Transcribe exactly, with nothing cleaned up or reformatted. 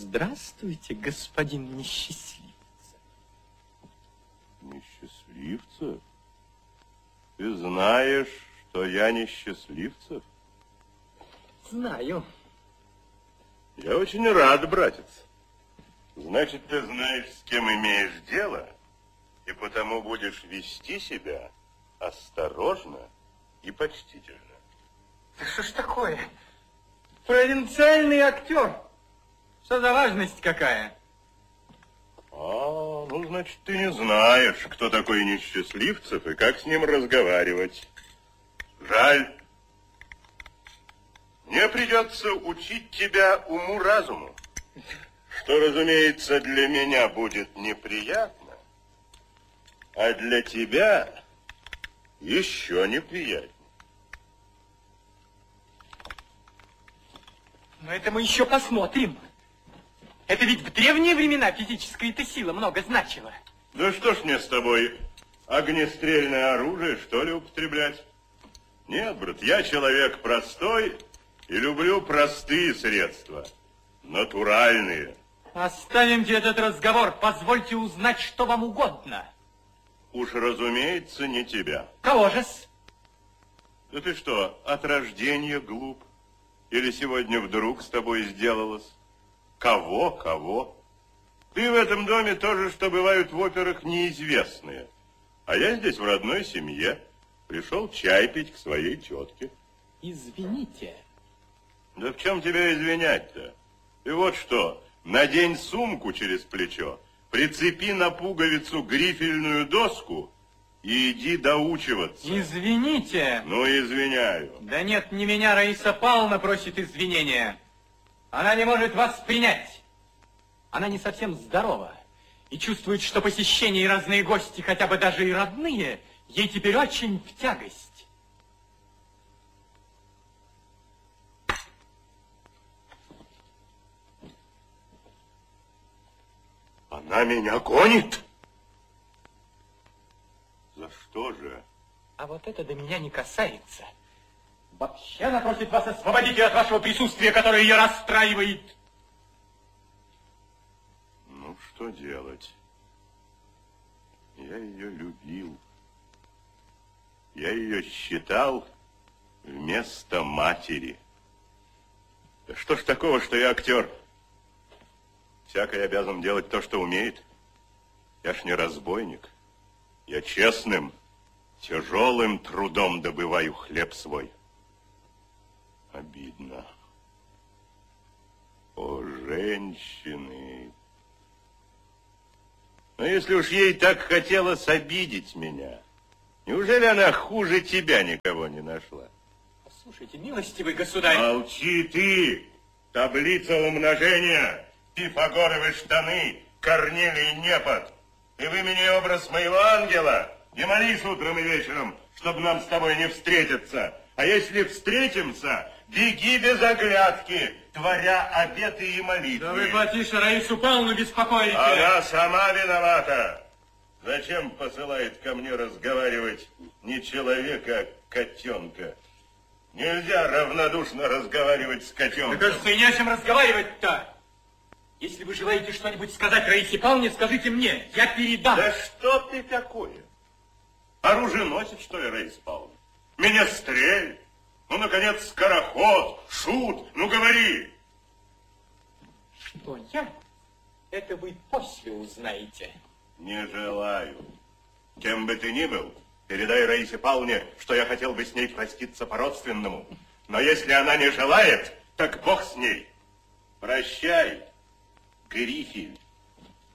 Здравствуйте, господин Несчастливец. Несчастливцев? Ты знаешь, что я Несчастливцев? Знаю. Я очень рад, братец. Значит, ты знаешь, с кем имеешь дело, и потому будешь вести себя осторожно и почтительно. Да что ж такое? Провинциальный актер. Что за важность какая? А, ну, значит, ты не знаешь, кто такой Несчастливцев и как с ним разговаривать. Жаль. Мне придется учить тебя уму-разуму, что, разумеется, для меня будет неприятно, а для тебя еще неприятнее. Но это мы еще посмотрим. Это ведь в древние времена физическая-то сила много значила. Да что ж мне с тобой, огнестрельное оружие, что ли, употреблять? Нет, брат, я человек простой и люблю простые средства, натуральные. Оставимте этот разговор, позвольте узнать, что вам угодно. Уж, разумеется, не тебя. Кого же-с? Да ты что, от рождения глуп? Или сегодня вдруг с тобой сделалось? Кого, кого? Ты в этом доме тоже, что бывают в операх, неизвестные. А я здесь в родной семье. Пришел чай пить к своей тетке. Извините. Да в чем тебя извинять-то? Ты вот что, надень сумку через плечо, прицепи на пуговицу грифельную доску и иди доучиваться. Извините. Ну, извиняю. Да нет, не меня Раиса Павловна просит извинения. Она не может вас принять. Она не совсем здорова и чувствует, что посещение и разные гости, хотя бы даже и родные, ей теперь очень в тягость. Она меня гонит? За что же? А вот это до меня не касается. Вообще она просит вас освободить ее от вашего присутствия, которое ее расстраивает. Ну, что делать? Я ее любил. Я ее считал вместо матери. Да что ж такого, что я актер? Всякий обязан делать то, что умеет. Я ж не разбойник. Я честным, тяжелым трудом добываю хлеб свой. Обидно. О, женщины! Но если уж ей так хотелось обидеть меня, неужели она хуже тебя никого не нашла? Слушайте, милостивый государь... Молчи ты! Таблица умножения, пифагоровы штаны, Корнилий Непод. Ты вымени образ моего ангела и молись утром и вечером, чтобы нам с тобой не встретиться. А если встретимся, беги без оглядки, творя обеты и молитвы. Да вы, потише, Раису Павловну беспокоите. Она сама виновата. Зачем посылает ко мне разговаривать не человека, а котенка? Нельзя равнодушно разговаривать с котенком. Да, кажется, и не о чем разговаривать-то. Если вы желаете что-нибудь сказать Раисе Павловне, скажите мне, я передам. Да что ты такое? Оружие носит, что ли, Раиса Павловна? Меня стрель. Ну, наконец, скороход, шут, ну, говори. Что я? Это вы после узнаете. Не желаю. Кем бы ты ни был, передай Раисе Павловне, что я хотел бы с ней проститься по-родственному. Но если она не желает, так бог с ней. Прощай, Грифель.